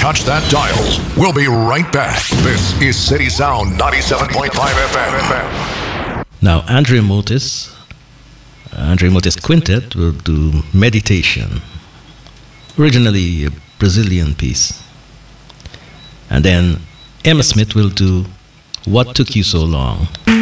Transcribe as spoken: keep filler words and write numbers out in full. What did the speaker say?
touch that dial. We'll be right back. This is City Sound ninety-seven point five F M. Now, Andre Motis, Andre Motis Quintet will do Meditation, originally a Brazilian piece. And then Emma Smith will do What Took You So Long.